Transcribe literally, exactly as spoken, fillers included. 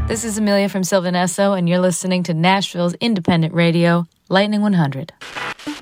This is Amelia from Sylvanesso, and you're listening to Nashville's independent radio, Lightning one hundred.